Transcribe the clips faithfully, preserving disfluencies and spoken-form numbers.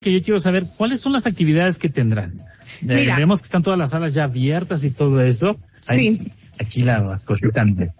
que yo quiero saber, ¿cuáles son las actividades que tendrán? Mira. Vemos que están todas las salas ya abiertas y todo eso. Ahí, Sí. Aquí la cositante.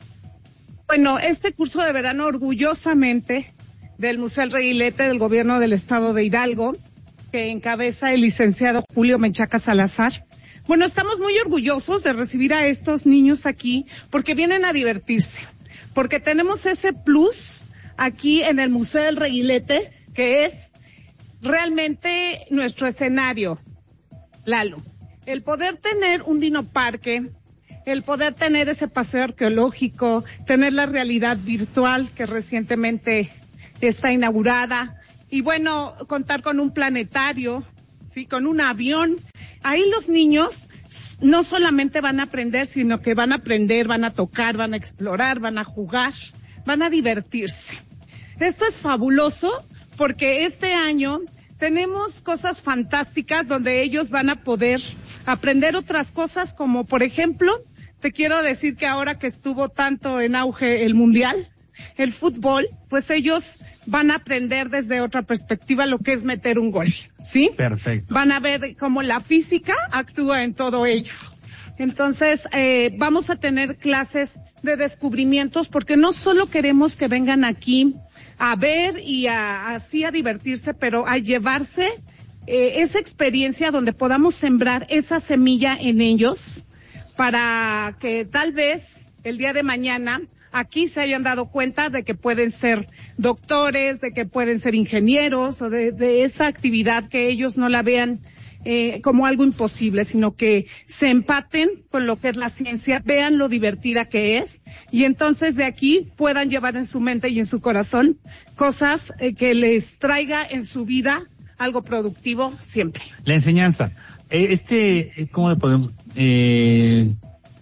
Bueno, este curso de verano, orgullosamente, del Museo El Reguilete del Gobierno del Estado de Hidalgo, que encabeza el licenciado Julio Menchaca Salazar. Bueno, estamos muy orgullosos de recibir a estos niños aquí, porque vienen a divertirse, porque tenemos ese plus aquí en el Museo El Reguilete, que es realmente nuestro escenario, Lalo. El poder tener un dinoparque, el poder tener ese paseo arqueológico, tener la realidad virtual que recientemente está inaugurada, y bueno, contar con un planetario, sí, con un avión. Ahí los niños no solamente van a aprender, sino que van a aprender, van a tocar, van a explorar, van a jugar, van a divertirse. Esto es fabuloso porque este año tenemos cosas fantásticas donde ellos van a poder aprender otras cosas, como por ejemplo, te quiero decir que ahora que estuvo tanto en auge el mundial, el fútbol, pues ellos van a aprender desde otra perspectiva lo que es meter un gol, ¿sí? Perfecto. Van a ver cómo la física actúa en todo ello. Entonces, eh, vamos a tener clases de descubrimientos, porque no solo queremos que vengan aquí a ver y a, así a divertirse, pero a llevarse eh, esa experiencia donde podamos sembrar esa semilla en ellos para que tal vez el día de mañana aquí se hayan dado cuenta de que pueden ser doctores, de que pueden ser ingenieros, o de, de esa actividad que ellos no la vean eh, como algo imposible, sino que se empaten con lo que es la ciencia, vean lo divertida que es, y entonces de aquí puedan llevar en su mente y en su corazón cosas eh, que les traiga en su vida algo productivo siempre. La enseñanza. Este, ¿cómo le podemos...? Eh...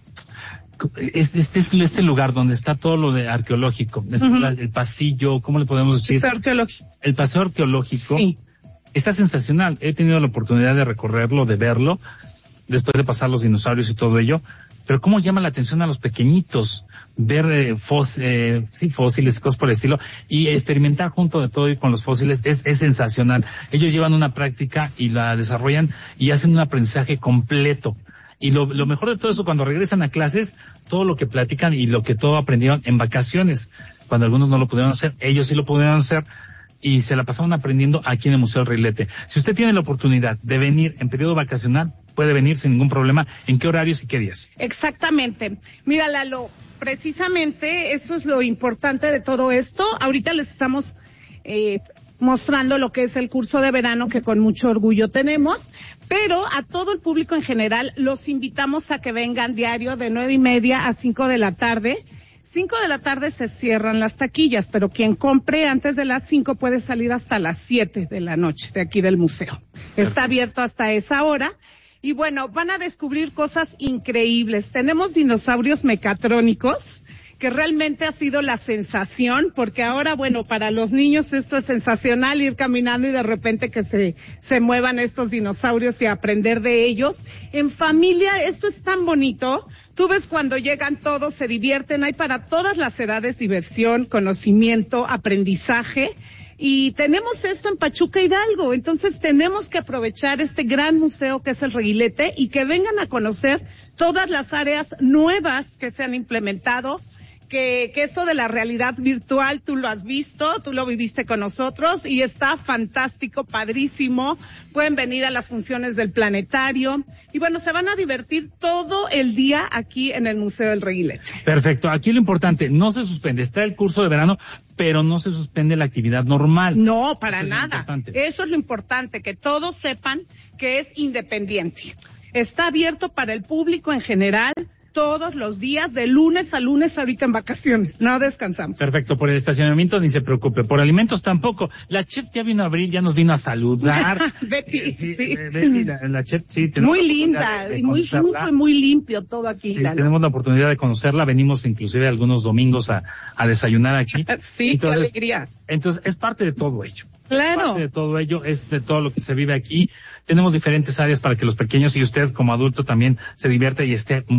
Este, este, este lugar donde está todo lo de arqueológico, uh-huh. el pasillo, ¿cómo le podemos decir? Paseo arqueológico. El paseo arqueológico sí. Está sensacional. He tenido la oportunidad de recorrerlo, de verlo, después de pasar los dinosaurios y todo ello. Pero cómo llama la atención a los pequeñitos ver eh, fós, eh, sí, fósiles y cosas por el estilo, y experimentar junto de todo y con los fósiles es, es sensacional. Ellos llevan una práctica y la desarrollan y hacen un aprendizaje completo. Y lo, lo mejor de todo eso, cuando regresan a clases, todo lo que platican y lo que todo aprendieron en vacaciones, cuando algunos no lo pudieron hacer, ellos sí lo pudieron hacer y se la pasaron aprendiendo aquí en el Museo El Reguilete. Si usted tiene la oportunidad de venir en periodo vacacional, puede venir sin ningún problema. ¿En qué horarios y qué días? Exactamente. Mira, Lalo, precisamente eso es lo importante de todo esto. Ahorita les estamos eh, mostrando lo que es el curso de verano, que con mucho orgullo tenemos, pero a todo el público en general los invitamos a que vengan diario de nueve y media a cinco de la tarde. Cinco de la tarde se cierran las taquillas, pero quien compre antes de las cinco puede salir hasta las siete de la noche de aquí del museo. Está abierto hasta esa hora. Y bueno, van a descubrir cosas increíbles. Tenemos dinosaurios mecatrónicos, que realmente ha sido la sensación, porque ahora, bueno, para los niños esto es sensacional, ir caminando y de repente que se, se muevan estos dinosaurios y aprender de ellos. En familia esto es tan bonito. Tú ves cuando llegan todos, se divierten, hay para todas las edades diversión, conocimiento, aprendizaje. Y tenemos esto en Pachuca Hidalgo, entonces tenemos que aprovechar este gran museo que es el Reguilete y que vengan a conocer todas las áreas nuevas que se han implementado. Que, que esto de la realidad virtual, tú lo has visto, tú lo viviste con nosotros y está fantástico, padrísimo. Pueden venir a las funciones del planetario y bueno, se van a divertir todo el día aquí en el Museo del Reguilete. Perfecto. Aquí lo importante, no se suspende, está el curso de verano, pero no se suspende la actividad normal. No, para Eso nada. Es Eso es lo importante, que todos sepan que es independiente. Está abierto para el público en general, todos los días, de lunes a lunes, ahorita en vacaciones, no descansamos. Perfecto, por el estacionamiento ni se preocupe, por alimentos tampoco. La chef ya vino a abrir, ya nos vino a saludar. Betty, eh, sí. sí. Eh, Betty, la, la chef, sí. Muy linda, y muy supo y muy limpio todo aquí. Sí, tenemos la oportunidad de conocerla, venimos inclusive algunos domingos a, a desayunar aquí. Sí, entonces, qué alegría. Entonces, es parte de todo ello. Claro. Parte de todo ello, es de todo lo que se vive aquí. Tenemos diferentes áreas para que los pequeños y usted como adulto también se divierta y esté muy tranquilo.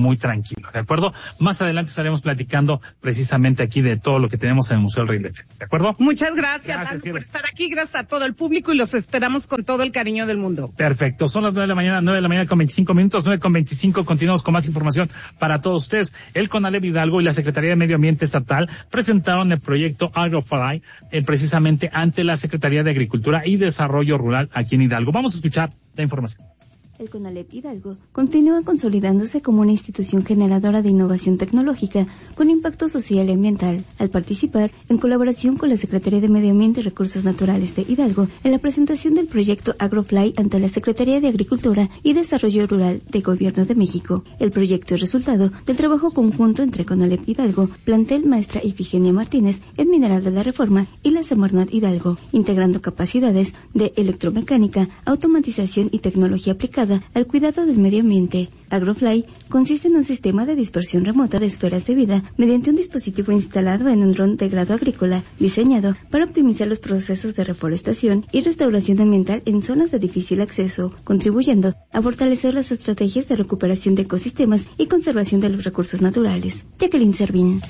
tranquilo, ¿de acuerdo? Más adelante estaremos platicando precisamente aquí de todo lo que tenemos en el Museo del Reilete, ¿de acuerdo? Muchas gracias, Gracias Lalo, por estar aquí, gracias a todo el público y los esperamos con todo el cariño del mundo. Perfecto, son las nueve de la mañana, nueve de la mañana con veinticinco minutos, nueve con veinticinco, continuamos con más información para todos ustedes. El CONALEP Hidalgo y la Secretaría de Medio Ambiente Estatal presentaron el proyecto AgroFly, eh, precisamente ante la Secretaría de Agricultura y Desarrollo Rural aquí en Hidalgo. Vamos a escuchar la información. El CONALEP Hidalgo continúa consolidándose como una institución generadora de innovación tecnológica con impacto social y ambiental, al participar, en colaboración con la Secretaría de Medio Ambiente y Recursos Naturales de Hidalgo, en la presentación del proyecto AgroFly ante la Secretaría de Agricultura y Desarrollo Rural de Gobierno de México. El proyecto es resultado del trabajo conjunto entre CONALEP Hidalgo, plantel Maestra Ifigenia Martínez, el Mineral de la Reforma y la Semarnat Hidalgo, integrando capacidades de electromecánica, automatización y tecnología aplicada al cuidado del medio ambiente. AgroFly consiste en un sistema de dispersión remota de esferas de vida mediante un dispositivo instalado en un dron de grado agrícola, diseñado para optimizar los procesos de reforestación y restauración ambiental en zonas de difícil acceso, contribuyendo a fortalecer las estrategias de recuperación de ecosistemas y conservación de los recursos naturales. Jacqueline Servín.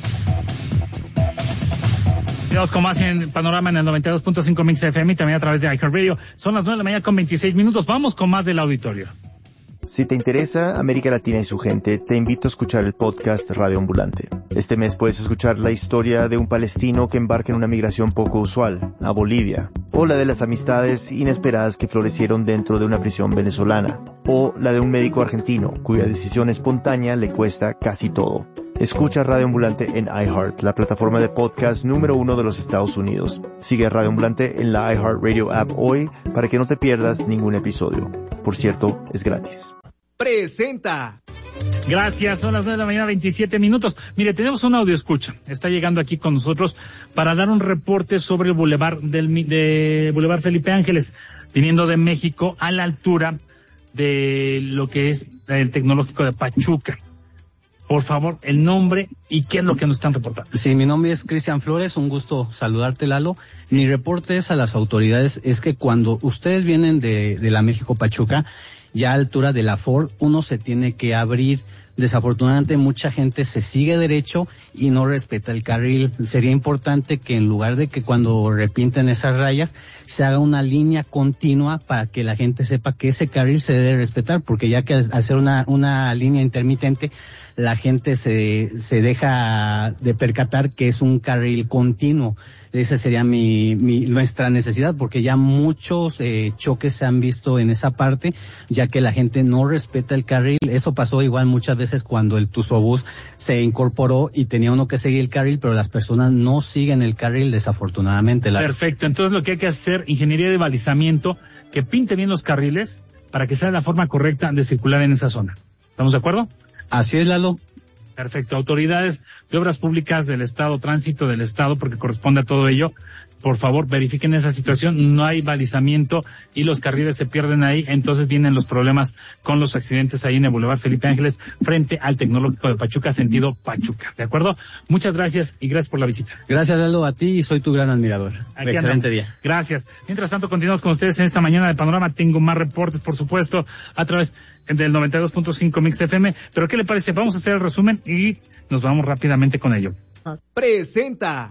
Seguimos con más en Panorama en el noventa y dos punto cinco Mix F M y también a través de iHeartRadio. Son las nueve de la mañana con veintiséis minutos. Vamos con más del auditorio. Si te interesa América Latina y su gente, te invito a escuchar el podcast Radio Ambulante. Este mes puedes escuchar la historia de un palestino que embarca en una migración poco usual, a Bolivia, o la de las amistades inesperadas que florecieron dentro de una prisión venezolana, o la de un médico argentino cuya decisión espontánea le cuesta casi todo. Escucha Radio Ambulante en iHeart, la plataforma de podcast número uno de los Estados Unidos. Sigue a Radio Ambulante en la iHeartRadio app hoy para que no te pierdas ningún episodio. Por cierto, es gratis. Presenta. Gracias, son las nueve de la mañana, veintisiete minutos. Mire, tenemos un audio escucha. Está llegando aquí con nosotros para dar un reporte sobre el bulevar del de Boulevard Felipe Ángeles, viniendo de México a la altura de lo que es el Tecnológico de Pachuca. Por favor, el nombre y qué es lo que nos están reportando. Sí, mi nombre es Cristian Flores, un gusto saludarte, Lalo. Sí. Mi reporte es a las autoridades, es que cuando ustedes vienen de, de la México Pachuca, ya a altura de la Ford, uno se tiene que abrir. Desafortunadamente mucha gente se sigue derecho y no respeta el carril. Sería importante que en lugar de que cuando repinten esas rayas, se haga una línea continua para que la gente sepa que ese carril se debe respetar, porque ya que al hacer una, una línea intermitente, la gente se, se deja de percatar que es un carril continuo. Esa sería mi, mi, nuestra necesidad, porque ya muchos eh, choques se han visto en esa parte, ya que la gente no respeta el carril. Eso pasó igual muchas veces cuando el Tusobús se incorporó y tenía uno que seguir el carril, pero las personas no siguen el carril, desafortunadamente. La... Perfecto, entonces lo que hay que hacer, ingeniería de balizamiento, que pinte bien los carriles para que sea la forma correcta de circular en esa zona. ¿Estamos de acuerdo? Así es, Lalo. Perfecto. Autoridades de Obras Públicas del Estado, Tránsito del Estado, porque corresponde a todo ello, por favor, verifiquen esa situación. No hay balizamiento y los carriles se pierden ahí, entonces vienen los problemas con los accidentes ahí en el Boulevard Felipe Ángeles, frente al Tecnológico de Pachuca, sentido Pachuca. ¿De acuerdo? Muchas gracias y gracias por la visita. Gracias, Lalo, a ti y soy tu gran admirador. Aquí Excelente andamos. Día. Gracias. Mientras tanto, continuamos con ustedes en esta mañana de Panorama. Tengo más reportes, por supuesto, a través del noventa y dos punto cinco Mix F M. Pero ¿qué le parece? Vamos a hacer el resumen y nos vamos rápidamente con ello. Presenta.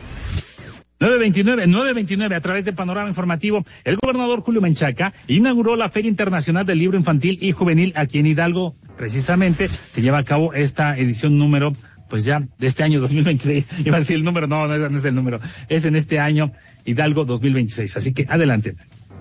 nueve veintinueve, nueve veintinueve, a través de Panorama Informativo, el gobernador Julio Menchaca inauguró la Feria Internacional del Libro Infantil y Juvenil aquí en Hidalgo. Precisamente se lleva a cabo esta edición número, pues ya, de este año dos mil veintiséis. Iba a decir el número, no, no es el número. Es en este año Hidalgo dos mil veintiséis. Así que adelante.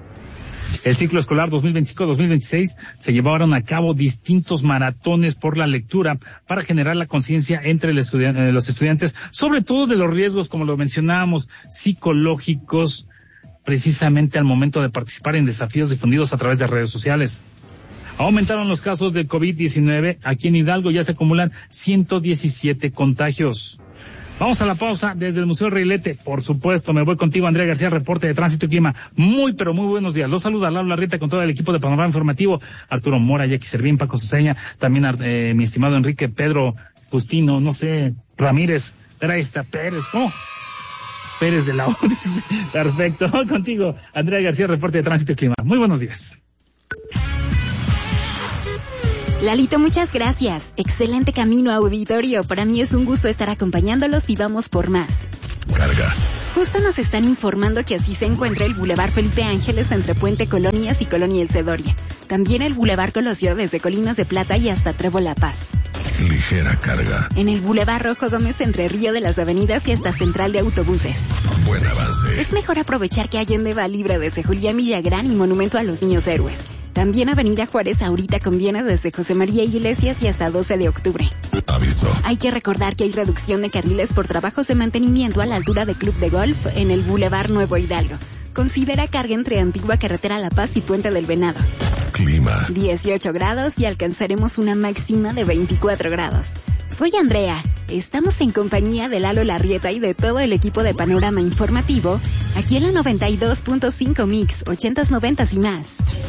El ciclo escolar dos mil veinticinco dos mil veintiséis se llevaron a cabo distintos maratones por la lectura para generar la conciencia entre el estudian- eh, los estudiantes, sobre todo de los riesgos, como lo mencionábamos, psicológicos, precisamente al momento de participar en desafíos difundidos a través de redes sociales. Aumentaron los casos de COVID diecinueve. Aquí en Hidalgo ya se acumulan ciento diecisiete contagios. Vamos a la pausa desde el Museo Reilete. Por supuesto, me voy contigo, Andrea García, reporte de Tránsito y Clima. Muy, pero muy buenos días. Los saluda Lalo Larrieta con todo el equipo de Panorama Informativo. Arturo Mora, Jackie Servín, Paco Suseña, también eh, mi estimado Enrique, Pedro, Justino, no sé, Ramírez, era esta, Pérez, ¿cómo? Pérez de la U. Perfecto. Contigo, Andrea García, reporte de Tránsito y Clima. Muy buenos días. Lalito, muchas gracias. Excelente camino, auditorio. Para mí es un gusto estar acompañándolos y vamos por más. Carga. Justo nos están informando que así se encuentra el Boulevard Felipe Ángeles entre Puente Colonias y Colonia El Cedoria. También el Boulevard Colosio desde Colinas de Plata y hasta Trébol La Paz. Ligera carga. En el Boulevard Rojo Gómez entre Río de las Avenidas y hasta Central de Autobuses. Buen avance. Es mejor aprovechar que Allende va libre desde Julián Villagrán y Monumento a los Niños Héroes. También Avenida Juárez ahorita conviene desde José María Iglesias y hasta doce de octubre. Aviso. Hay que recordar que hay reducción de carriles por trabajos de mantenimiento a la altura de Club de Golf en el Boulevard Nuevo Hidalgo. Considera carga entre Antigua Carretera La Paz y Puente del Venado. Clima. dieciocho grados y alcanzaremos una máxima de veinticuatro grados. Soy Andrea. Estamos en compañía de Lalo Larrieta y de todo el equipo de Panorama Informativo, aquí en la noventa y dos punto cinco Mix, ochentas, noventas y más.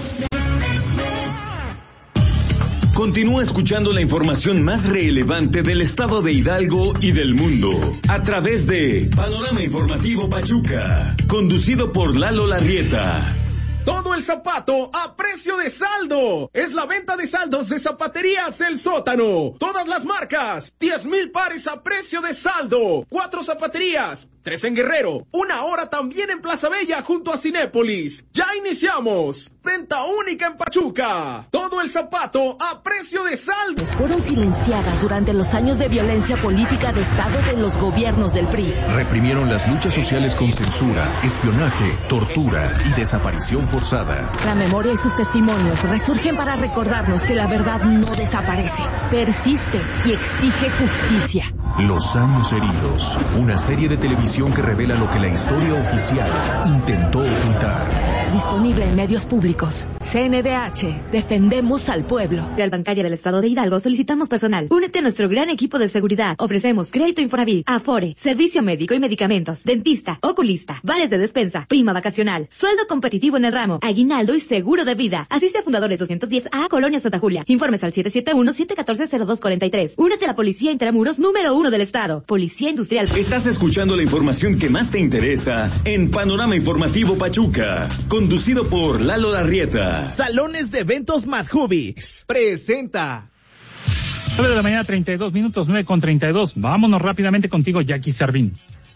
Continúa escuchando la información más relevante del estado de Hidalgo y del mundo a través de Panorama Informativo Pachuca, conducido por Lalo Larrieta. Todo el zapato a precio de saldo. Es la venta de saldos de Zapaterías El Sótano. Todas las marcas. diez mil pares a precio de saldo. Cuatro zapaterías. Tres en Guerrero. Una hora también en Plaza Bella junto a Cinépolis. Ya iniciamos. Venta única en Pachuca. Todo el zapato a precio de saldo. Fueron silenciadas durante los años de violencia política de Estado de los gobiernos del P R I. Reprimieron las luchas sociales con censura, espionaje, tortura y desaparición forzada. La memoria y sus testimonios resurgen para recordarnos que la verdad no desaparece, persiste y exige justicia. Los años heridos, una serie de televisión que revela lo que la historia oficial intentó ocultar. Disponible en medios públicos. C N D H, defendemos al pueblo. Real Bancaria del Estado de Hidalgo, solicitamos personal. Únete a nuestro gran equipo de seguridad. Ofrecemos crédito Infonavit, Afore, servicio médico y medicamentos, dentista, oculista, vales de despensa, prima vacacional, sueldo competitivo en el ramo, aguinaldo y seguro de vida. Asiste a Fundadores doscientos diez A, Colonia Santa Julia. Informes al siete siete uno, siete uno cuatro, cero dos cuatro tres. Únete a la Policía Intramuros número uno del Estado. Policía Industrial. Estás escuchando la información que más te interesa en Panorama Informativo Pachuca, conducido por Lalo Larrieta. Salones de Eventos Madhubix presenta. nueve de la mañana, treinta y dos minutos, nueve con treinta y dos. Vámonos rápidamente contigo, Jackie Servín.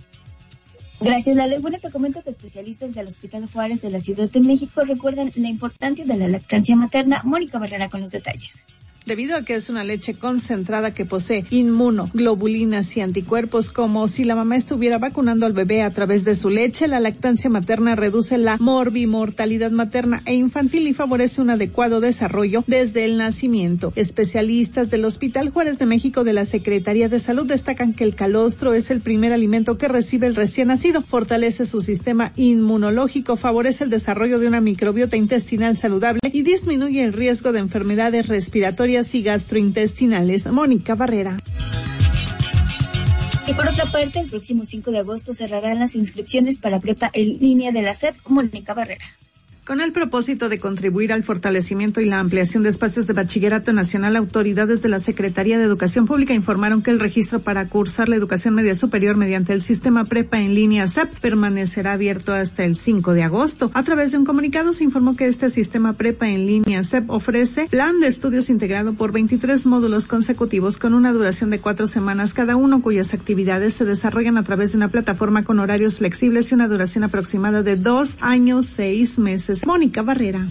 Gracias, Lalo. Y bueno, te comento que especialistas del Hospital Juárez de la Ciudad de México recuerdan la importancia de la lactancia materna. Mónica Barrera con los detalles. Debido a que es una leche concentrada que posee inmunoglobulinas y anticuerpos, como si la mamá estuviera vacunando al bebé a través de su leche, la lactancia materna reduce la morbimortalidad materna e infantil y favorece un adecuado desarrollo desde el nacimiento. Especialistas del Hospital Juárez de México de la Secretaría de Salud destacan que el calostro es el primer alimento que recibe el recién nacido, fortalece su sistema inmunológico, favorece el desarrollo de una microbiota intestinal saludable y disminuye el riesgo de enfermedades respiratorias y gastrointestinales. Mónica Barrera. Y por otra parte, el próximo cinco de agosto cerrarán las inscripciones para prepa en línea de la S E P. Mónica Barrera. Con el propósito de contribuir al fortalecimiento y la ampliación de espacios de bachillerato nacional, autoridades de la Secretaría de Educación Pública informaron que el registro para cursar la educación media superior mediante el sistema prepa en línea S E P permanecerá abierto hasta el cinco de agosto. A través de un comunicado se informó que este sistema prepa en línea S E P ofrece plan de estudios integrado por veintitrés módulos consecutivos con una duración de cuatro semanas cada uno, cuyas actividades se desarrollan a través de una plataforma con horarios flexibles y una duración aproximada de dos años, seis meses. Mónica Barrera.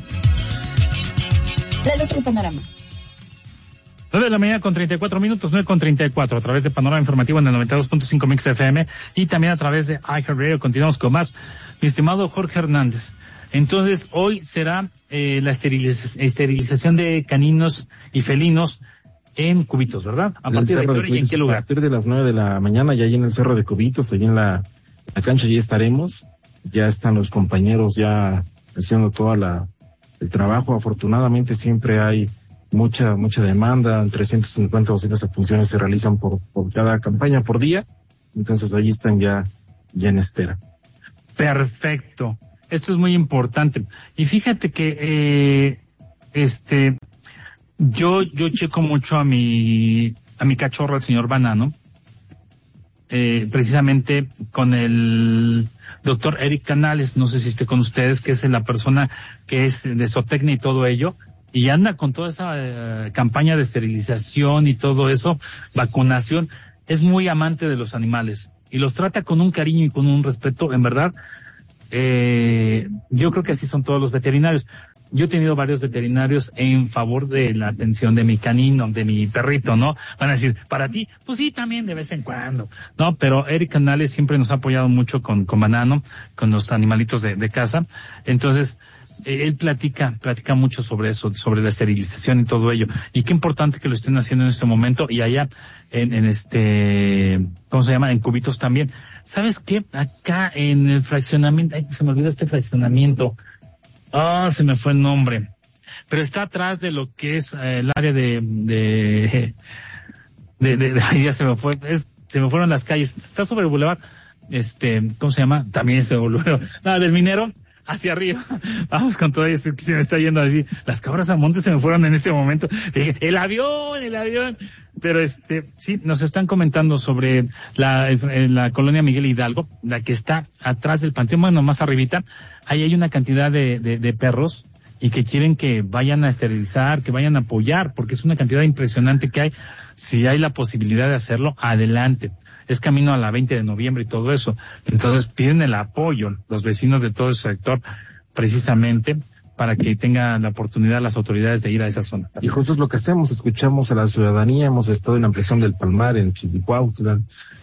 La luz del panorama. nueve de la mañana con treinta y cuatro minutos, nueve con treinta y cuatro, a través de Panorama Informativo en el noventa y dos punto cinco Mix F M y también a través de iHeartRadio. Continuamos con más. Mi estimado Jorge Hernández, entonces hoy será eh, la esteriliz- esterilización de caninos y felinos en Cubitos, ¿verdad? ¿A partir de qué hora y en qué lugar? A partir de las nueve de la mañana, ya ahí en el Cerro de Cubitos, allí en la, la cancha ya estaremos. Ya están los compañeros ya haciendo toda la el trabajo. Afortunadamente siempre hay mucha mucha demanda, entre ciento cincuenta o doscientas funciones se realizan por por cada campaña por día, entonces ahí están ya ya en espera. Perfecto, esto es muy importante. Y fíjate que eh, este yo yo checo mucho a mi a mi cachorro, al señor Banano, eh, precisamente con el doctor Eric Canales, no sé si esté con ustedes, que es la persona que es de zootecnia y todo ello, y anda con toda esa eh, campaña de esterilización y todo eso, vacunación. Es muy amante de los animales y los trata con un cariño y con un respeto, en verdad. Eh, yo creo que así son todos los veterinarios. Yo he tenido varios veterinarios en favor de la atención de mi canino, de mi perrito, ¿no? Van a decir, ¿para ti? Pues sí, también de vez en cuando, ¿no? Pero Eric Canales siempre nos ha apoyado mucho con, con Banano, con los animalitos de, de casa. Entonces, eh, él platica, platica mucho sobre eso, sobre la esterilización y todo ello. Y qué importante que lo estén haciendo en este momento y allá en, en este, ¿cómo se llama? En Cubitos también. ¿Sabes qué? Acá en el fraccionamiento, ay, se me olvidó este fraccionamiento. Ah, oh, se me fue el nombre. Pero está atrás de lo que es eh, el área de, de, de, de, de, ahí ya se me fue, es, se me fueron las calles. Está sobre el bulevar, este, ¿cómo se llama? También se me volvió, nada, del Minero, hacia arriba. Vamos con todo eso, que se me está yendo así. Las cabras a monte se me fueron en este momento. Dije, el avión, el avión. Pero este, sí, nos están comentando sobre la, la colonia Miguel Hidalgo, la que está atrás del panteón, bueno, más arribita. Ahí hay una cantidad de, de, de perros y que quieren que vayan a esterilizar, que vayan a apoyar, porque es una cantidad impresionante que hay. Si hay la posibilidad de hacerlo, adelante. Es camino a la veinte de noviembre y todo eso. Entonces piden el apoyo, los vecinos de todo ese sector, precisamente para que tengan la oportunidad las autoridades de ir a esa zona. Y justo es lo que hacemos, escuchamos a la ciudadanía, hemos estado en la ampliación del Palmar, en Chiquicuautla,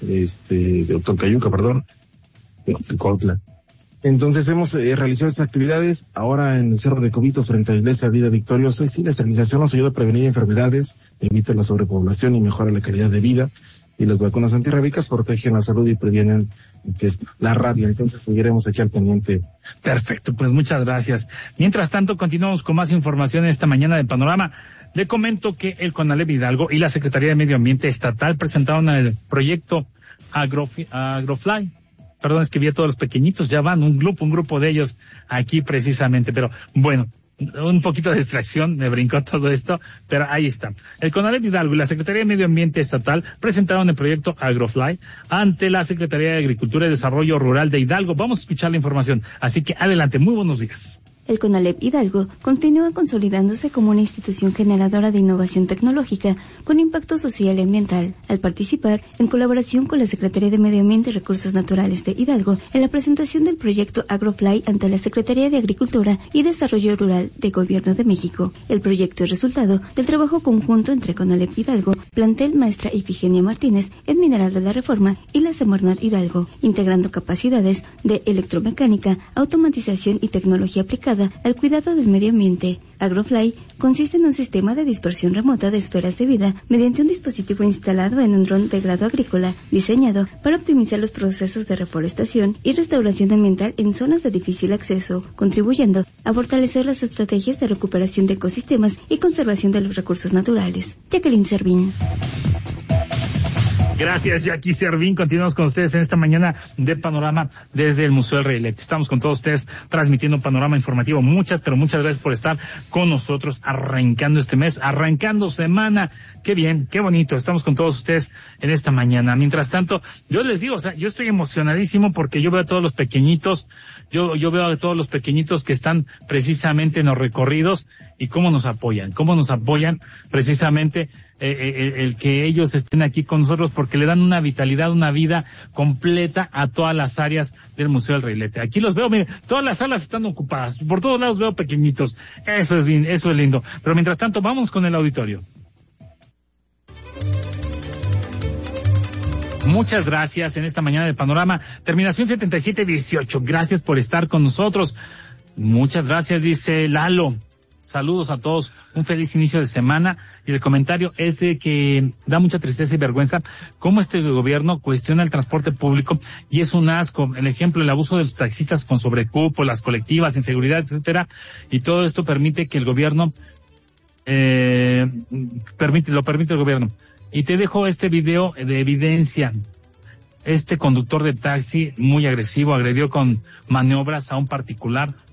este, de Otoncayuca, perdón, de Ocotlán. Entonces hemos eh, realizado estas actividades ahora en el Cerro de Cubitos frente a la Iglesia Vida Victorioso. Y sí, la esterilización nos ayuda a prevenir enfermedades, evita la sobrepoblación y mejora la calidad de vida. Y las vacunas antirrábicas protegen la salud y previenen que es la rabia. Entonces seguiremos aquí al pendiente. Perfecto, pues muchas gracias. Mientras tanto, continuamos con más información esta mañana de Panorama. Le comento que el CONALEP Hidalgo y la Secretaría de Medio Ambiente Estatal presentaron el proyecto Agrofi- Agrofly. Perdón, es que vi a todos los pequeñitos, ya van, un grupo, un grupo de ellos aquí precisamente, pero bueno, un poquito de distracción, me brincó todo esto, pero ahí está. El CONALEP Hidalgo y la Secretaría de Medio Ambiente Estatal presentaron el proyecto Agrofly ante la Secretaría de Agricultura y Desarrollo Rural de Hidalgo. Vamos a escuchar la información, así que adelante, muy buenos días. El CONALEP Hidalgo continúa consolidándose como una institución generadora de innovación tecnológica con impacto social y ambiental, al participar, en colaboración con la Secretaría de Medio Ambiente y Recursos Naturales de Hidalgo, en la presentación del proyecto Agrofly ante la Secretaría de Agricultura y Desarrollo Rural de Gobierno de México. El proyecto es resultado del trabajo conjunto entre CONALEP Hidalgo, plantel maestra Ifigenia Martínez, en Mineral de la Reforma y la Semarnat Hidalgo, integrando capacidades de electromecánica, automatización y tecnología aplicada al cuidado del medio ambiente. Agrofly consiste en un sistema de dispersión remota de esferas de vida mediante un dispositivo instalado en un dron de grado agrícola, diseñado para optimizar los procesos de reforestación y restauración ambiental en zonas de difícil acceso, contribuyendo a fortalecer las estrategias de recuperación de ecosistemas y conservación de los recursos naturales. Jacqueline Servín. Gracias, Jackie Servín. Continuamos con ustedes en esta mañana de Panorama desde el Museo del Reilete. Estamos con todos ustedes transmitiendo un panorama informativo. Muchas, pero muchas gracias por estar con nosotros arrancando este mes, arrancando semana. Qué bien, qué bonito. Estamos con todos ustedes en esta mañana. Mientras tanto, yo les digo, o sea, yo estoy emocionadísimo porque yo veo a todos los pequeñitos, yo, yo veo a todos los pequeñitos que están precisamente en los recorridos y cómo nos apoyan, cómo nos apoyan precisamente Eh, eh, el que ellos estén aquí con nosotros porque le dan una vitalidad, una vida completa a todas las áreas del Museo del Reilete. Aquí los veo, miren, todas las salas están ocupadas, por todos lados veo pequeñitos. Eso es bien, eso es lindo. Pero mientras tanto, vamos con el auditorio. Muchas gracias en esta mañana de Panorama. Terminación setenta y siete dieciocho. Gracias por estar con nosotros. Muchas gracias, dice Lalo. Saludos a todos, un feliz inicio de semana. Y el comentario es de que da mucha tristeza y vergüenza cómo este gobierno cuestiona el transporte público y es un asco. El ejemplo, el abuso de los taxistas con sobrecupo, las colectivas, inseguridad, etcétera. Y todo esto permite que el gobierno, eh, permite, lo permite el gobierno. Y te dejo este video de evidencia. Este conductor de taxi muy agresivo agredió con maniobras a un particular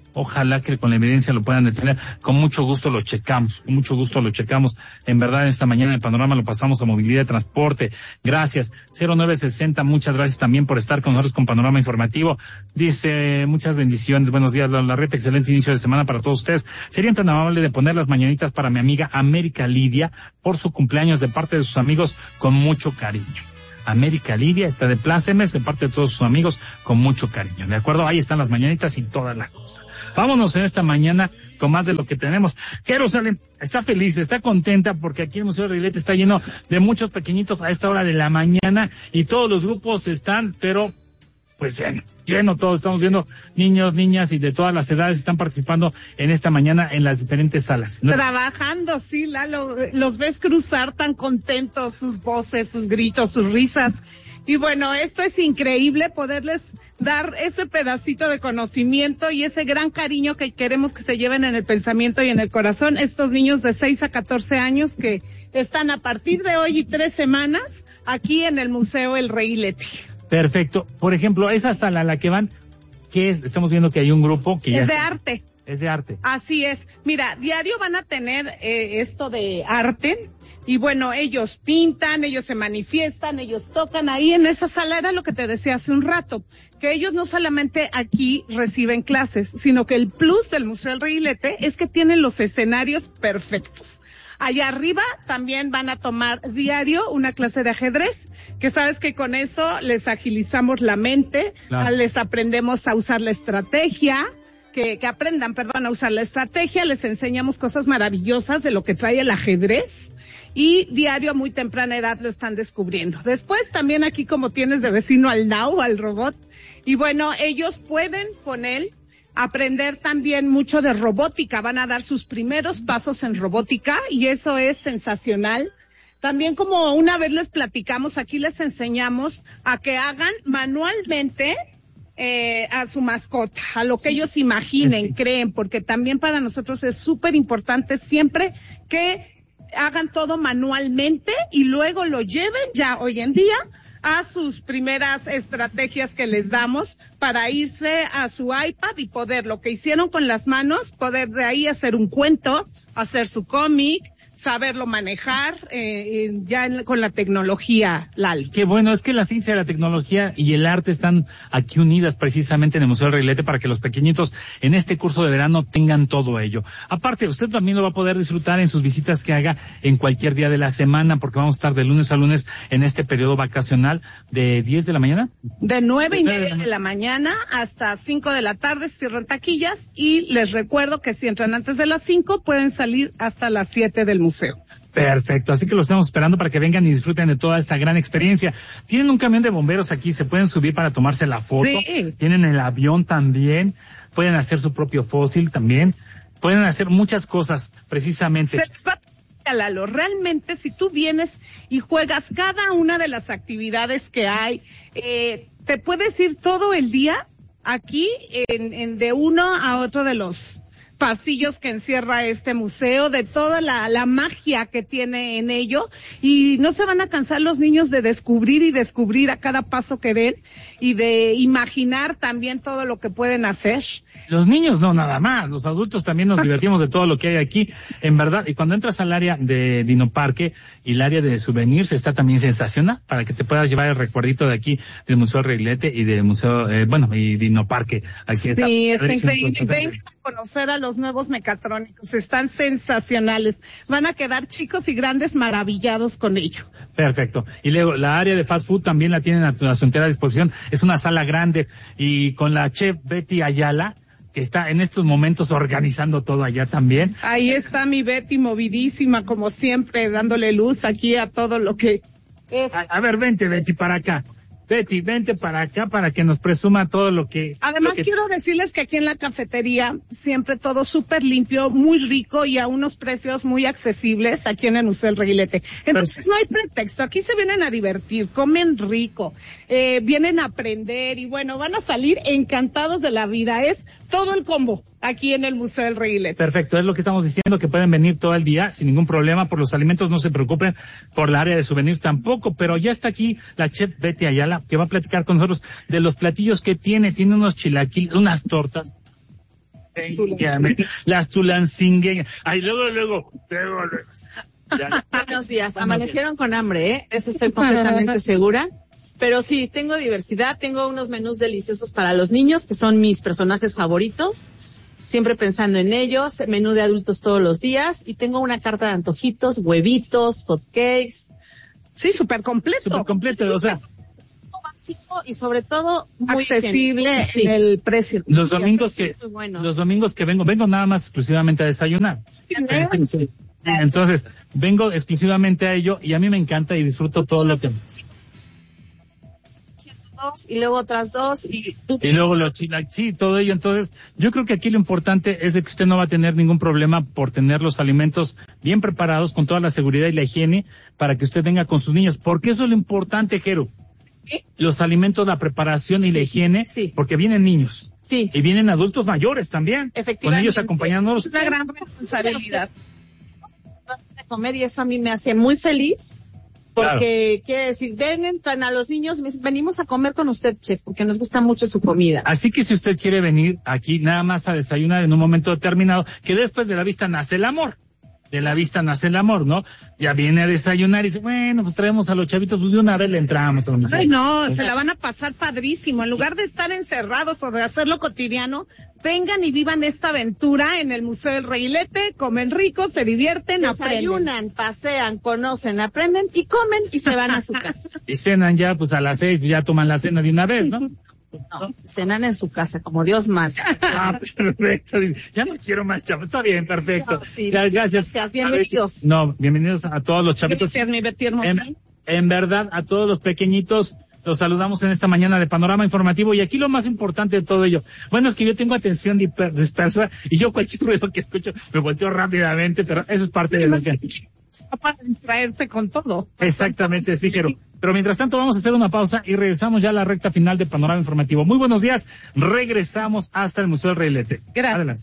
Ojalá que con la evidencia lo puedan detener. Con mucho gusto lo checamos, con mucho gusto lo checamos. En verdad, esta mañana en Panorama lo pasamos a movilidad de transporte. Gracias. cero nueve sesenta, muchas gracias también por estar con nosotros con Panorama Informativo. Dice, muchas bendiciones, buenos días, la red, excelente inicio de semana para todos ustedes. Serían tan amables de poner las mañanitas para mi amiga América Lidia por su cumpleaños de parte de sus amigos con mucho cariño. América Lidia está de plácemes de parte de todos sus amigos con mucho cariño, ¿de acuerdo? Ahí están las mañanitas y todas las cosas. Vámonos en esta mañana con más de lo que tenemos. Jerusalén está feliz, está contenta porque aquí el Museo de Reguilete está lleno de muchos pequeñitos a esta hora de la mañana y todos los grupos están, pero pues lleno, lleno todo. Estamos viendo niños, niñas y de todas las edades están participando en esta mañana en las diferentes salas, ¿no? Trabajando, sí, Lalo, los ves cruzar tan contentos, sus voces, sus gritos, sus risas. Y bueno, esto es increíble, poderles dar ese pedacito de conocimiento y ese gran cariño que queremos que se lleven en el pensamiento y en el corazón estos niños de seis a catorce años que están a partir de hoy y tres semanas aquí en el Museo El Reguilete. Perfecto. Por ejemplo, esa sala a la que van, ¿qué es? Estamos viendo que hay un grupo que ya es de está... arte. Es de arte. Así es. Mira, diario van a tener eh, esto de arte. Y bueno, ellos pintan, ellos se manifiestan, ellos tocan. Ahí en esa sala era lo que te decía hace un rato, que ellos no solamente aquí reciben clases, sino que el plus del Museo del Reguilete es que tienen los escenarios perfectos. Allá arriba también van a tomar diario una clase de ajedrez, que sabes que con eso les agilizamos la mente, claro. Les aprendemos a usar la estrategia, que, que aprendan, perdón, a usar la estrategia, les enseñamos cosas maravillosas de lo que trae el ajedrez. Y diario a muy temprana edad lo están descubriendo. Después también aquí como tienes de vecino al Now, al robot. Y bueno, ellos pueden con él aprender también mucho de robótica. Van a dar sus primeros pasos en robótica y eso es sensacional. También como una vez les platicamos, aquí les enseñamos a que hagan manualmente eh, a su mascota, a lo que ellos imaginen, sí. creen, porque también para nosotros es súper importante siempre que hagan todo manualmente y luego lo lleven ya hoy en día a sus primeras estrategias que les damos para irse a su iPad y poder, lo que hicieron con las manos, poder de ahí hacer un cuento, hacer su cómic, saberlo manejar, eh, ya en, con la tecnología, Lalo. Qué bueno, es que la ciencia, la tecnología y el arte están aquí unidas precisamente en el Museo del Reguilete para que los pequeñitos en este curso de verano tengan todo ello. Aparte, usted también lo va a poder disfrutar en sus visitas que haga en cualquier día de la semana, porque vamos a estar de lunes a lunes en este periodo vacacional de diez de la mañana. De nueve y media de la mañana hasta cinco de la tarde se cierran taquillas y les recuerdo que si entran antes de las cinco pueden salir hasta las siete del museo. Museo. Perfecto, así que lo estamos esperando para que vengan y disfruten de toda esta gran experiencia. Tienen un camión de bomberos aquí, se pueden subir para tomarse la foto, sí. Tienen el avión también, pueden hacer su propio fósil también, pueden hacer muchas cosas precisamente. Lalo, realmente si tú vienes y juegas cada una de las actividades que hay, eh, te puedes ir todo el día aquí en, en de uno a otro de los pasillos que encierra este museo, de toda la, la magia que tiene en ello, y no se van a cansar los niños de descubrir y descubrir a cada paso que den, y de imaginar también todo lo que pueden hacer. Los niños no, nada más, los adultos también nos divertimos de todo lo que hay aquí, en verdad, y cuando entras al área de Dinoparque y el área de souvenirs está también sensacional, para que te puedas llevar el recuerdito de aquí, del Museo Reguilete y del Museo, eh, bueno, y Dinoparque. Aquí está. Sí, está increíble. Ven a conocer a los nuevos mecatrónicos, están sensacionales, van a quedar chicos y grandes maravillados con ello. Perfecto. Y luego la área de fast food también la tienen a, a su entera disposición, es una sala grande y con la chef Betty Ayala, que está en estos momentos organizando todo allá también. Ahí está mi Betty movidísima como siempre, dándole luz aquí a todo lo que es. A, a ver, vente Betty para acá. Betty, vente para acá para que nos presuma todo lo que... Además, lo que... quiero decirles que aquí en la cafetería siempre todo súper limpio, muy rico y a unos precios muy accesibles aquí en el Museo del Reguilete. Entonces, Pero... no hay pretexto. Aquí se vienen a divertir, comen rico, eh, vienen a aprender y bueno, van a salir encantados de la vida. Es todo el combo aquí en el Museo del Reguilete. Perfecto, es lo que estamos diciendo, que pueden venir todo el día sin ningún problema. Por los alimentos no se preocupen, por la área de souvenirs tampoco, pero ya está aquí la chef Betty Ayala, que va a platicar con nosotros de los platillos que tiene. Tiene unos chilaquiles, unas tortas Las tulancingueñas. Ay, luego, luego, luego, luego. Ya. Buenos días. Amanecieron con hambre, ¿eh? Eso estoy completamente segura. Pero sí, tengo diversidad, tengo unos menús deliciosos para los niños, que son mis personajes favoritos. Siempre pensando en ellos, menú de adultos todos los días, y tengo una carta de antojitos, huevitos, hot cakes. Sí, súper completo. Súper completo, o sea. Básico y sobre todo muy accesible sí. en el precio. Los domingos que, bueno. los domingos que vengo, vengo nada más exclusivamente a desayunar. Sí. Entonces, vengo exclusivamente a ello y a mí me encanta y disfruto todo lo que... Y luego otras dos y... Y luego lo chilaquiles, sí, todo ello. Entonces, yo creo que aquí lo importante es de que usted no va a tener ningún problema por tener los alimentos bien preparados con toda la seguridad y la higiene para que usted venga con sus niños. Porque eso es lo importante, Jero. ¿Sí? Los alimentos, la preparación y sí, la higiene, sí. Porque vienen niños. Sí. Y vienen adultos mayores también. Efectivamente. Con ellos acompañándolos. Es una gran responsabilidad. De comer y eso a mí me hace muy feliz. Porque, claro. Quiere decir, ven, entran a los niños, venimos a comer con usted, chef, porque nos gusta mucho su comida. Así que si usted quiere venir aquí nada más a desayunar en un momento determinado, que después de la vista nace el amor. De la vista nace el amor, ¿no? Ya viene a desayunar y dice, bueno, pues traemos a los chavitos, pues de una vez le entramos. A Ay, no, se la van a pasar padrísimo. En lugar de estar encerrados o de hacerlo cotidiano, vengan y vivan esta aventura en el Museo del Reguilete, comen rico, se divierten, desayunan, aprenden. pasean, conocen, aprenden y comen y se van a su casa. Y cenan ya, pues a las seis, pues ya toman la cena de una vez, ¿no? No, cenan en su casa, como Dios manda. Ah, perfecto. Ya no quiero más chavos. Está bien, perfecto. No, sí, gracias. Gracias, bienvenidos. No, bienvenidos a todos los chavitos. Gracias, mi Betty hermosa. En, en verdad, a todos los pequeñitos, los saludamos en esta mañana de Panorama Informativo. Y aquí lo más importante de todo ello. Bueno, es que yo tengo atención dispersa y yo cualquier ruido que escucho me volteo rápidamente, pero eso es parte de lo que... Para distraerse con todo. Exactamente, sí, Jero. Pero mientras tanto vamos a hacer una pausa y regresamos ya a la recta final de Panorama Informativo. Muy buenos días. Regresamos hasta el Museo del Reguilete. Gracias. Adelante.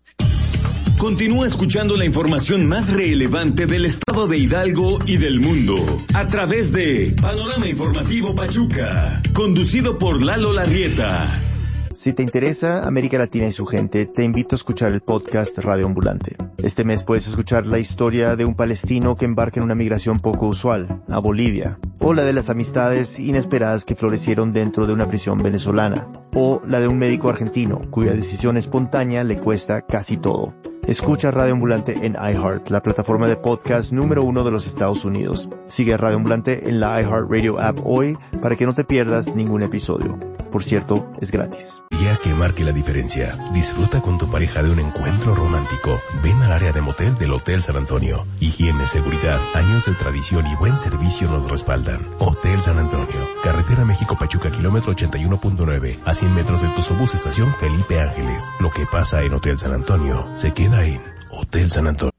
Continúa escuchando la información más relevante del estado de Hidalgo y del mundo a través de Panorama Informativo Pachuca, conducido por Lalo Larrieta. Si te interesa América Latina y su gente, te invito a escuchar el podcast Radio Ambulante. Este mes puedes escuchar la historia de un palestino que embarca en una migración poco usual, a Bolivia, o la de las amistades inesperadas que florecieron dentro de una prisión venezolana, o la de un médico argentino cuya decisión espontánea le cuesta casi todo. Escucha Radio Ambulante en iHeart, la plataforma de podcast número uno de los Estados Unidos. Sigue a Radio Ambulante en la iHeartRadio app hoy para que no te pierdas ningún episodio. Por cierto, es gratis. Día que marque la diferencia. Disfruta con tu pareja de un encuentro romántico. Ven al área de motel del Hotel San Antonio. Higiene, seguridad, años de tradición y buen servicio nos respaldan. Hotel San Antonio. Carretera México-Pachuca, kilómetro ochenta y uno punto nueve. A cien metros del Tusobús, estación Felipe Ángeles. Lo que pasa en Hotel San Antonio se queda en Hotel San Antonio.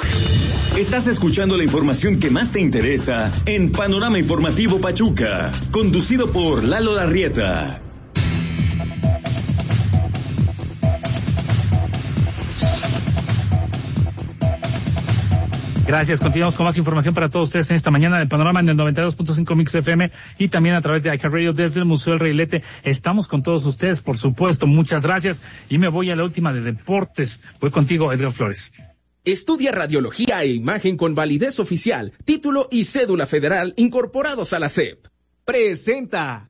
Estás escuchando la información que más te interesa en Panorama Informativo Pachuca, conducido por Lalo Larrieta. Gracias. Continuamos con más información para todos ustedes en esta mañana del Panorama en el noventa y dos punto cinco Mix F M y también a través de iHeartRadio desde el Museo del Reguilete. Estamos con todos ustedes, por supuesto. Muchas gracias. Y me voy a la última de deportes. Voy contigo, Edgar Flores. Estudia radiología e imagen con validez oficial, título y cédula federal incorporados a la S E P. Presenta.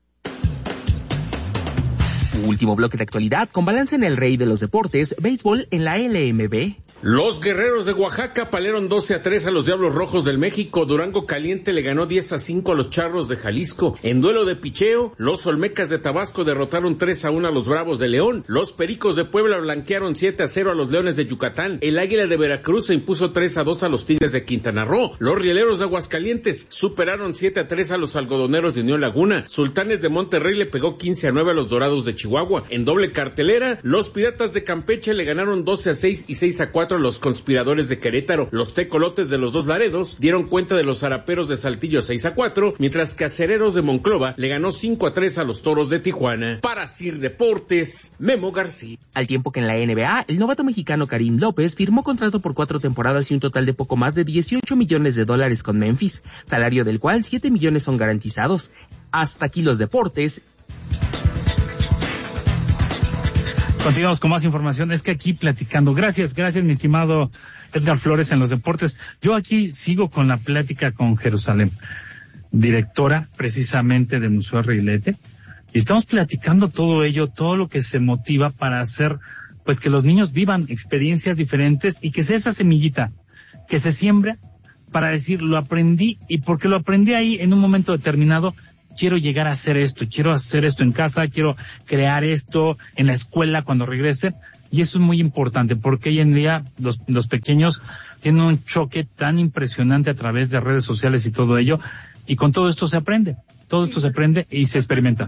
Último bloque de actualidad con balance en el rey de los deportes, béisbol en la L M B. Los Guerreros de Oaxaca palearon doce a tres a los Diablos Rojos del México. Durango Caliente le ganó diez a cinco a los Charros de Jalisco. En duelo de picheo, los Olmecas de Tabasco derrotaron tres a uno a los Bravos de León. Los Pericos de Puebla blanquearon siete a cero a los Leones de Yucatán. El Águila de Veracruz se impuso tres a dos a los Tigres de Quintana Roo. Los Rieleros de Aguascalientes superaron siete a tres a los Algodoneros de Unión Laguna. Sultanes de Monterrey le pegó quince a nueve a los Dorados de Chihuahua. En doble cartelera, los Piratas de Campeche le ganaron doce a seis y seis a cuatro a los Conspiradores de Querétaro. Los Tecolotes de los Dos Laredos dieron cuenta de los Zaraperos de Saltillo seis a cuatro, mientras que Acereros de Monclova le ganó cinco a tres a los Toros de Tijuana. Para Sir Deportes, Memo García. Al tiempo que en la N B A, el novato mexicano Karim López firmó contrato por cuatro temporadas y un total de poco más de dieciocho millones de dólares con Memphis, salario del cual siete millones son garantizados. Hasta aquí los deportes. Continuamos con más información. Es que aquí platicando. Gracias, gracias, mi estimado Edgar Flores en los deportes. Yo aquí sigo con la plática con Jerusalén, directora precisamente del Museo Reilete. Y estamos platicando todo ello, todo lo que se motiva para hacer, pues que los niños vivan experiencias diferentes y que sea esa semillita que se siembra para decir, lo aprendí y porque lo aprendí ahí en un momento determinado, quiero llegar a hacer esto, quiero hacer esto en casa, quiero crear esto en la escuela cuando regrese. Y eso es muy importante porque hoy en día los, los pequeños tienen un choque tan impresionante a través de redes sociales y todo ello. Y con todo esto se aprende, todo esto se aprende y se experimenta.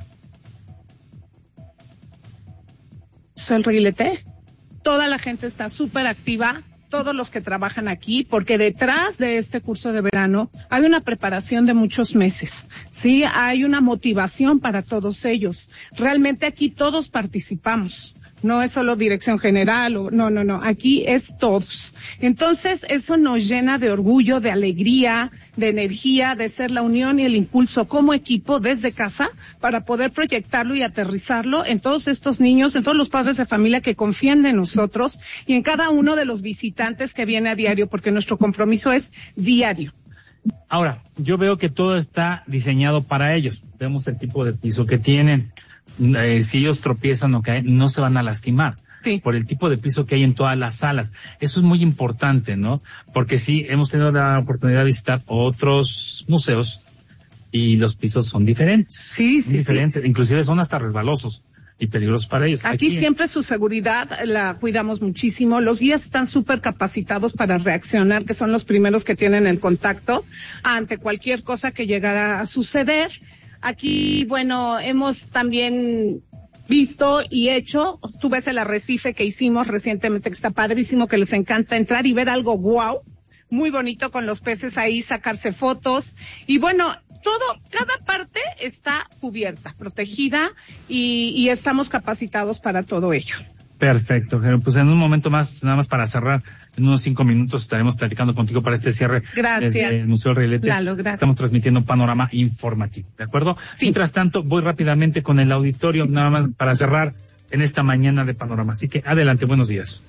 El Reilete, toda la gente está súper activa, todos los que trabajan aquí, porque detrás de este curso de verano hay una preparación de muchos meses, sí, hay una motivación para todos ellos. Realmente aquí todos participamos. No es solo dirección general, o, no, no, no, aquí es todos. Entonces, eso nos llena de orgullo, de alegría, de energía, de ser la unión y el impulso como equipo desde casa para poder proyectarlo y aterrizarlo en todos estos niños, en todos los padres de familia que confían en nosotros y en cada uno de los visitantes que viene a diario, porque nuestro compromiso es diario. Ahora, yo veo que todo está diseñado para ellos. Vemos el tipo de piso que tienen. Eh, si ellos tropiezan o caen, no se van a lastimar. Sí. Por el tipo de piso que hay en todas las salas. Eso es muy importante, ¿no? Porque sí, hemos tenido la oportunidad de visitar otros museos y los pisos son diferentes. Sí, sí, diferentes. Sí. Inclusive son hasta resbalosos y peligrosos para ellos. Aquí, Aquí siempre en... su seguridad la cuidamos muchísimo. Los guías están súper capacitados para reaccionar, que son los primeros que tienen el contacto ante cualquier cosa que llegara a suceder. Aquí, bueno, hemos también visto y hecho, tú ves el arrecife que hicimos recientemente, que está padrísimo, que les encanta entrar y ver algo guau, muy bonito con los peces ahí, sacarse fotos. Y bueno, todo, cada parte está cubierta, protegida y, y estamos capacitados para todo ello. Perfecto, pues en un momento más, nada más para cerrar, en unos cinco minutos estaremos platicando contigo para este cierre. Gracias. Desde el Museo Reilete. Lalo, gracias. Estamos transmitiendo un panorama informativo, ¿de acuerdo? Sí. Mientras tanto, voy rápidamente con el auditorio, nada más para cerrar en esta mañana de panorama. Así que adelante, buenos días.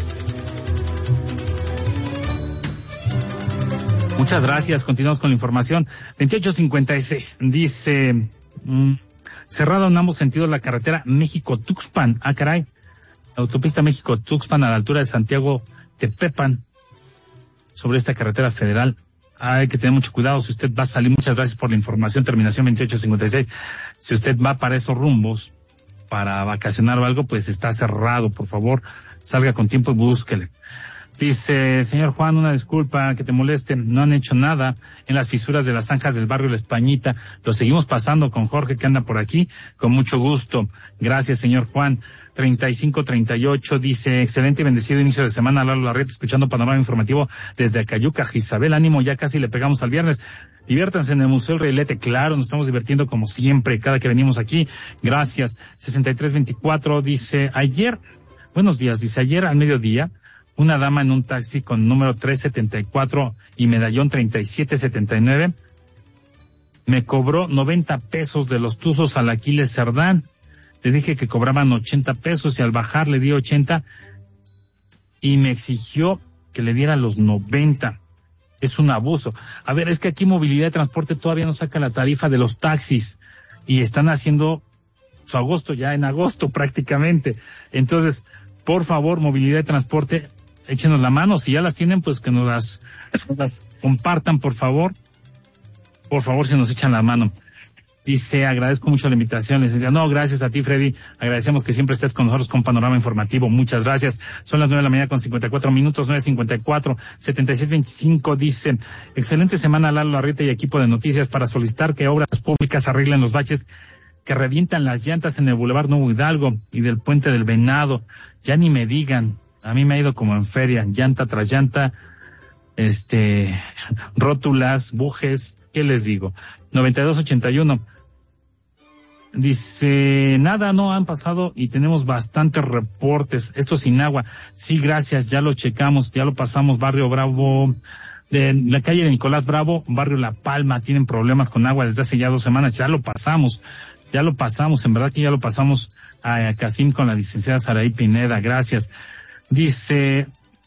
Muchas gracias, continuamos con la información. veintiocho cincuenta y seis, dice, mmm, cerrado en ambos sentidos la carretera México-Tuxpan. Ah, caray. Autopista México-Tuxpan a la altura de Santiago-Tepepan, sobre esta carretera federal. Hay que tener mucho cuidado si usted va a salir. Muchas gracias por la información, terminación veintiocho cincuenta y seis. Si usted va para esos rumbos, para vacacionar o algo, pues está cerrado. Por favor, salga con tiempo y búsquele. Dice, señor Juan, una disculpa que te moleste, no han hecho nada en las fisuras de las zanjas del barrio La Españita. Lo seguimos pasando con Jorge, que anda por aquí, con mucho gusto. Gracias, señor Juan. treinta y cinco treinta y ocho dice, excelente y bendecido inicio de semana, Lalo Larrieta, escuchando panorama informativo desde Acayuca, Isabel, ánimo, ya casi le pegamos al viernes. Diviértanse en el Museo Reilete, claro, nos estamos divirtiendo como siempre, cada que venimos aquí. Gracias. sesenta y tres veinticuatro dice, ayer, buenos días, dice, ayer al mediodía, una dama en un taxi con número tres setenta y cuatro y medallón treinta y siete setenta y nueve me cobró noventa pesos de los tuzos al Aquiles Cerdán. Le dije que cobraban ochenta pesos y al bajar le di ochenta y me exigió que le diera los noventa. Es un abuso. A ver, es que aquí Movilidad de Transporte todavía no saca la tarifa de los taxis y están haciendo su agosto ya en agosto prácticamente. Entonces, por favor, Movilidad de Transporte, échenos la mano. Si ya las tienen, pues que nos las, nos las compartan, por favor. Por favor, si nos echan la mano. Dice, agradezco mucho la invitación. Les decía, no, gracias a ti, Freddy. Agradecemos que siempre estés con nosotros con Panorama Informativo. Muchas gracias. Son las nueve de la mañana con cincuenta y cuatro minutos, nueve cincuenta y cuatro, setenta y seis veinticinco. Dice, excelente semana, Lalo Larrieta y equipo de noticias para solicitar que Obras Públicas arreglen los baches que revientan las llantas en el Boulevard Nuevo Hidalgo y del Puente del Venado. Ya ni me digan. A mí me ha ido como en feria, llanta tras llanta, este, rótulas, bujes, ¿qué les digo? noventa y dos ochenta y uno. Dice, nada, no han pasado y tenemos bastantes reportes. Esto sin agua. Sí, gracias, ya lo checamos, ya lo pasamos. Barrio Bravo, de la calle de Nicolás Bravo, Barrio La Palma, tienen problemas con agua desde hace ya dos semanas. Ya lo pasamos, ya lo pasamos, en verdad que ya lo pasamos a Casim con la licenciada Saraí Pineda, gracias. Dice,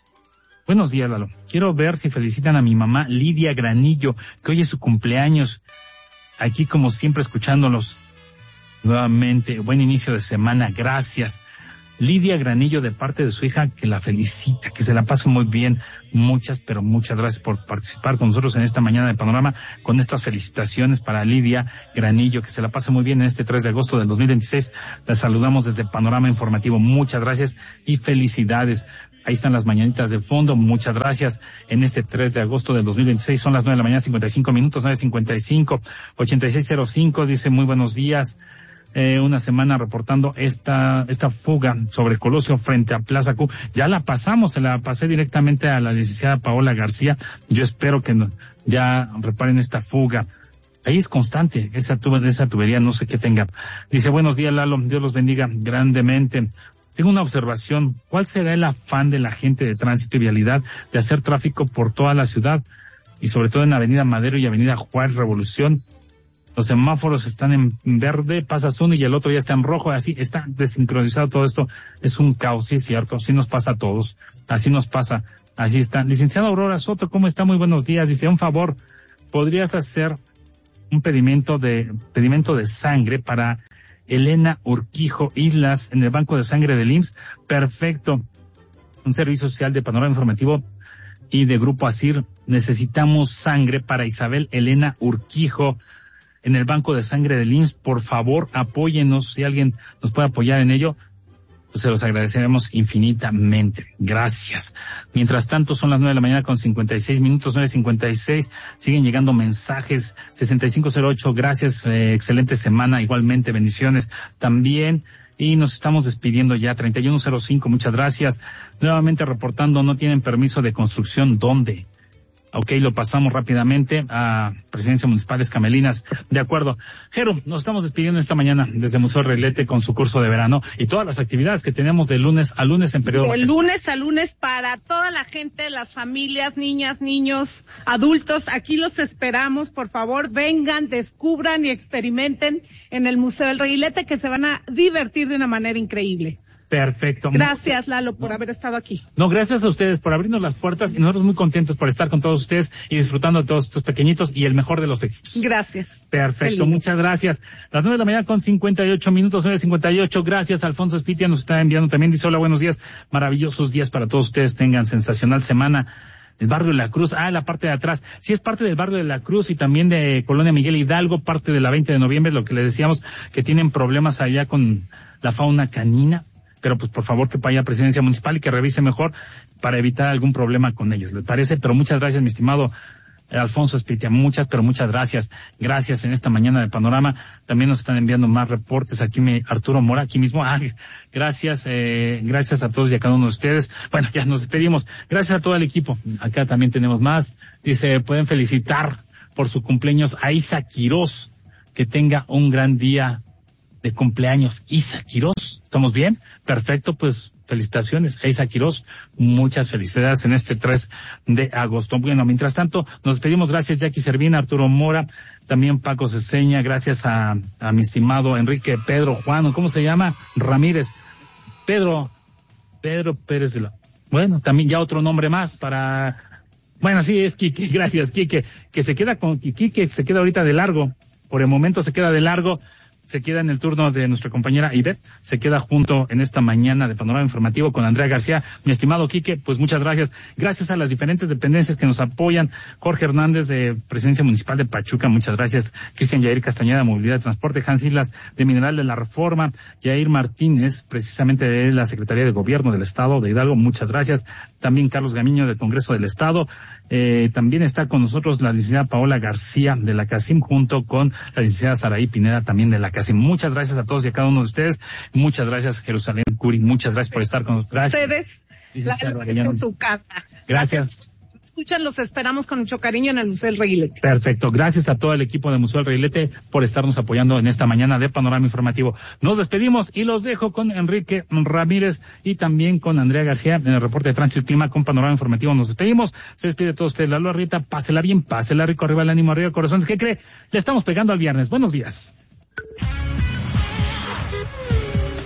buenos días, Lalo. Quiero ver si felicitan a mi mamá Lidia Granillo, que hoy es su cumpleaños. Aquí como siempre escuchándolos nuevamente. Buen inicio de semana, gracias. Lidia Granillo de parte de su hija, que la felicita, que se la pase muy bien. Muchas, pero muchas gracias por participar con nosotros en esta mañana de Panorama, con estas felicitaciones para Lidia Granillo, que se la pase muy bien en este tres de agosto del dos mil veintiséis. La saludamos desde Panorama Informativo. Muchas gracias y felicidades. Ahí están las mañanitas de fondo. Muchas gracias. En este tres de agosto del dos mil veintiséis son las nueve de la mañana, cincuenta y cinco minutos, nueve cincuenta y cinco, ochenta y seis cero cinco. Dice, muy buenos días. Eh, una semana reportando esta esta fuga sobre Colosio frente a Plaza Q. Ya la pasamos, se la pasé directamente a la licenciada Paola García. Yo espero que no, ya reparen esta fuga. Ahí es constante, esa, tuba, esa tubería, no sé qué tenga. Dice, buenos días, Lalo, Dios los bendiga grandemente. Tengo una observación. ¿Cuál será el afán de la gente de tránsito y vialidad de hacer tráfico por toda la ciudad? Y sobre todo en Avenida Madero y Avenida Juárez Revolución. Los semáforos están en verde, pasas uno y el otro ya está en rojo, así está desincronizado todo esto. Es un caos, sí es cierto, así nos pasa a todos, así nos pasa, así está. Licenciada Aurora Soto, ¿cómo está? Muy buenos días. Dice, un favor, ¿podrías hacer un pedimento de, pedimento de sangre para Elena Urquijo Islas en el banco de sangre del I M S S? Perfecto. Un servicio social de Panorama Informativo y de Grupo ASIR. Necesitamos sangre para Isabel Elena Urquijo en el banco de sangre del I M S S. Por favor, apóyenos. Si alguien nos puede apoyar en ello, pues se los agradeceremos infinitamente. Gracias. Mientras tanto, son las nueve de la mañana con cincuenta y seis minutos, nueve cincuenta y seis. Siguen llegando mensajes. sesenta y cinco cero ocho, gracias. Eh, excelente semana. Igualmente, bendiciones también. Y nos estamos despidiendo ya. treinta y uno cero cinco, muchas gracias. Nuevamente reportando, no tienen permiso de construcción. ¿Dónde? Ok, lo pasamos rápidamente a Presidencia Municipales Camelinas. De acuerdo. Jero, nos estamos despidiendo esta mañana desde Museo Reilete con su curso de verano y todas las actividades que tenemos de lunes a lunes en periodo de lunes a lunes para toda la gente, las familias, niñas, niños, adultos. Aquí los esperamos. Por favor, vengan, descubran y experimenten en el Museo del Reilete, que se van a divertir de una manera increíble. Perfecto. Gracias, Lalo, por haber estado aquí. No, gracias a ustedes por abrirnos las puertas y nosotros muy contentos por estar con todos ustedes y disfrutando de todos estos pequeñitos y el mejor de los éxitos. Gracias. Perfecto, Feliz. Muchas gracias. Las nueve de la mañana con cincuenta y ocho minutos, nueve cincuenta y ocho. Gracias, Alfonso Espitia nos está enviando también. Dice, hola, buenos días. Maravillosos días para todos ustedes. Tengan sensacional semana. El barrio de la Cruz, ah, la parte de atrás. Sí, es parte del barrio de la Cruz y también de Colonia Miguel Hidalgo, parte de la veinte de noviembre, lo que les decíamos, que tienen problemas allá con la fauna canina. Pero pues por favor que vaya a Presidencia Municipal y que revise mejor para evitar algún problema con ellos, ¿les parece? Pero muchas gracias, mi estimado Alfonso Espitia, muchas, pero muchas gracias. Gracias en esta mañana de Panorama. También nos están enviando más reportes aquí, me, Arturo Mora, aquí mismo. Ah, gracias, eh, gracias a todos y a cada uno de ustedes. Bueno, ya nos despedimos. Gracias a todo el equipo. Acá también tenemos más. Dice, pueden felicitar por su cumpleaños a Isa Quirós. Que tenga un gran día de cumpleaños. Isa Quirós, ¿estamos bien? Perfecto, pues felicitaciones a Isa Quirós, muchas felicidades en este tres de agosto. Bueno, mientras tanto, nos despedimos. Gracias Jackie Servín, Arturo Mora, también Paco Ceseña, gracias a, a mi estimado Enrique Pedro Juan, ¿cómo se llama? Ramírez, Pedro, Pedro Pérez de la... Bueno, también ya otro nombre más para... Bueno, sí, es Quique, gracias Quique, que se queda con Quique, se queda ahorita de largo, por el momento se queda de largo. Se queda en el turno de nuestra compañera Ivette, se queda junto en esta mañana de Panorama Informativo con Andrea García. Mi estimado Quique, pues muchas gracias. Gracias a las diferentes dependencias que nos apoyan. Jorge Hernández de Presidencia Municipal de Pachuca, muchas gracias. Cristian Yair Castañeda, Movilidad de Transporte. Hans Islas de Mineral de la Reforma. Yair Martínez, precisamente de la Secretaría de Gobierno del Estado de Hidalgo, muchas gracias. También Carlos Gamiño del Congreso del Estado. Eh, también está con nosotros la licenciada Paola García de la CACIM junto con la licenciada Saraí Pineda también de la CACIM. Muchas gracias a todos y a cada uno de ustedes. Muchas gracias, Jerusalén Curi. Muchas gracias por estar con nosotros. Ustedes, la en su casa. Gracias. Escuchan, los esperamos con mucho cariño en el Museo del Reilete. Perfecto. Gracias a todo el equipo del Museo del Reilete por estarnos apoyando en esta mañana de Panorama Informativo. Nos despedimos y los dejo con Enrique Ramírez y también con Andrea García en el reporte de Tránsito y Clima con Panorama Informativo. Nos despedimos. Se despide de todos ustedes. Lalo Arrieta, pásela bien, pásela rico, arriba el ánimo, arriba el corazón. ¿Qué cree? Le estamos pegando al viernes. Buenos días.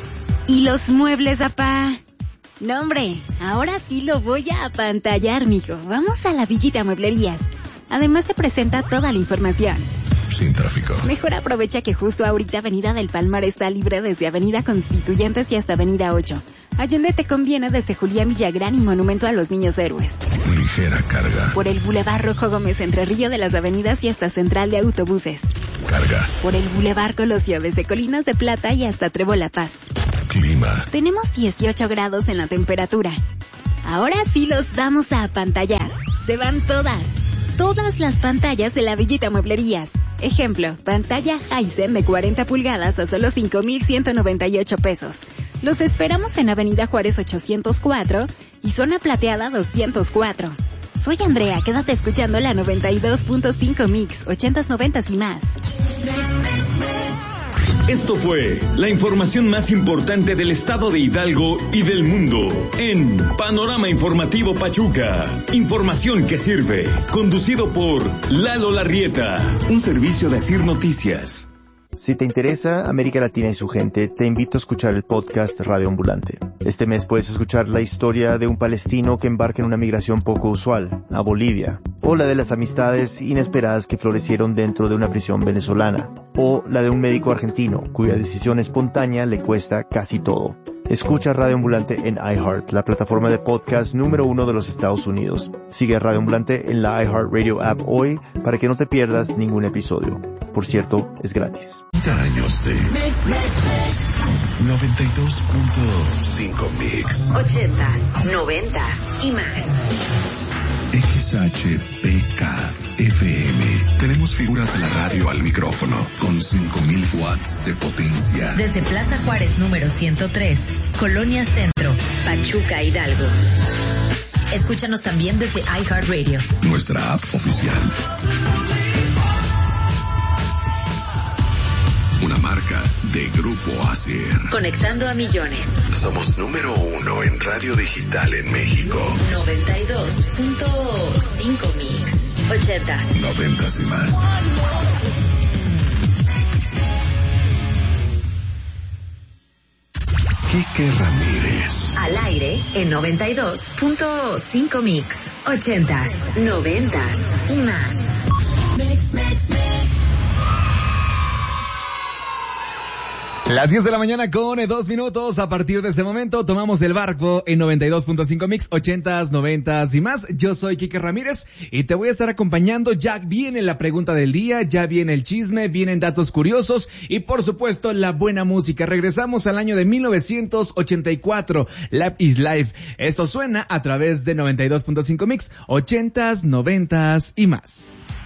¿Y los muebles, apá? No, hombre, ahora sí lo voy a apantallar, mijo. Vamos a la Villita Mueblerías. Además te presenta toda la información. Sin tráfico. Mejor aprovecha que justo ahorita Avenida del Palmar está libre desde Avenida Constituyentes y hasta Avenida ocho. Allende te conviene desde Julián Villagrán y Monumento a los Niños Héroes. Ligera carga. Por el Boulevard Rojo Gómez entre Río de las Avenidas y hasta Central de Autobuses. Carga. Por el Boulevard Colosio desde Colinas de Plata y hasta Trevo La Paz. Clima. Tenemos dieciocho grados en la temperatura. Ahora sí los vamos a apantallar. Se van todas. Todas las pantallas de la Villita Mueblerías. Ejemplo, pantalla Hisense de cuarenta pulgadas a solo cinco mil ciento noventa y ocho pesos. Los esperamos en Avenida Juárez ochocientos cuatro y Zona Plateada doscientos cuatro. Soy Andrea, quédate escuchando la noventa y dos punto cinco Mix, ochentas, noventas y más. Esto fue la información más importante del estado de Hidalgo y del mundo en Panorama Informativo Pachuca. Información que sirve. Conducido por Lalo Larrieta. Un servicio de Asir Noticias. Si te interesa América Latina y su gente, te invito a escuchar el podcast Radio Ambulante. Este mes puedes escuchar la historia de un palestino que embarca en una migración poco usual, a Bolivia, o la de las amistades inesperadas que florecieron dentro de una prisión venezolana, o la de un médico argentino cuya decisión espontánea le cuesta casi todo. Escucha Radio Ambulante en iHeart, la plataforma de podcast número uno de los Estados Unidos. Sigue a Radio Ambulante en la iHeartRadio app hoy para que no te pierdas ningún episodio. Por cierto, es gratis. treinta años de noventa y dos punto cinco Mix. ochentas, noventas y más. X H P K F M. Tenemos figuras de la radio al micrófono con cinco mil watts de potencia. Desde Plaza Juárez número ciento tres, Colonia Centro, Pachuca, Hidalgo. Escúchanos también desde iHeartRadio. Nuestra app oficial. Una marca de Grupo Asir. Conectando a millones. Somos número uno en radio digital en México. noventa y dos punto cinco Mix. ochentas. Noventas y más. Quique Ramírez. Al aire en noventa y dos punto cinco Mix. ochentas, noventas y más. Mix, mix, mix. Las diez de la mañana con dos minutos. A partir de este momento tomamos el barco en noventa y dos punto cinco Mix, ochentas, noventas y más. Yo soy Quique Ramírez y te voy a estar acompañando. Ya viene la pregunta del día, ya viene el chisme, vienen datos curiosos y por supuesto la buena música. Regresamos al año de mil novecientos ochenta y cuatro. Love is Life. Esto suena a través de noventa y dos punto cinco Mix, ochentas, noventas y más.